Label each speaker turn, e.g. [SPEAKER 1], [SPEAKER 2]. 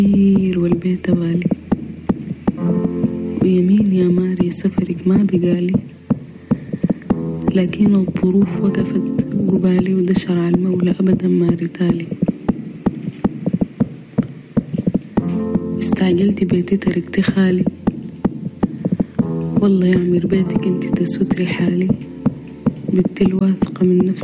[SPEAKER 1] كتير والبيت غالي، ويمين يا ماري سفرك ما بقالي، لكن الظروف وقفت قبالي ودشر على المولى أبدا ما رتالي. استعجلتي بيتي تركتي خالي، والله يعمر بيتك انت تستري حالي. بنت الواثقة من نفسي